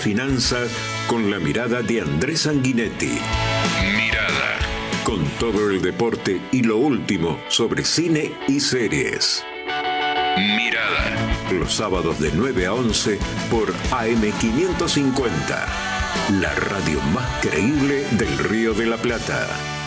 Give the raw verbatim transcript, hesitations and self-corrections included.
finanzas con la mirada de Andrés Sanguinetti. Mirada. Con todo el deporte y lo último sobre cine y series. Mirada. Los sábados de nueve a once por A M quinientos cincuenta. La radio más creíble del Río de la Plata.